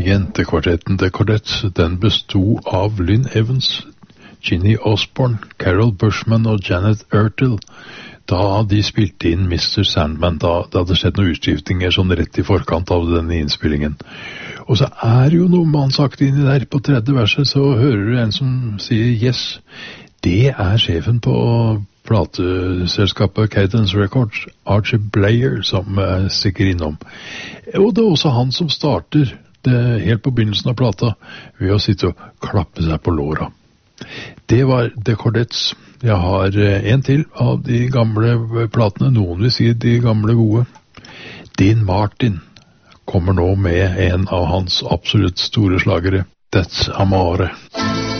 Jentekvartetten The Cordettes, den bestod av Lynn Evans, Ginny Osborne, Carol Bushman og Janet Ertel. Da de spilte inn Mr. Sandman, da hadde skjedd noen utskiftinger sånn rett i forkant av denne innspillingen. Og så det jo noe mannsagt inni der. På tredje verset så hører du en som sier yes. Det sjefen på plateselskapet Cadence Records, Archie Blair, som stikker innom. Og det også han som starter det helt på begynnelsen av plata ved å sitte og klappe seg på låra. Det var The Cordettes. Jeg har en til av de gamle platene, noen vil si de gamle gode. Dean Martin kommer nå med en av hans absolutt store slagere, That's Amore.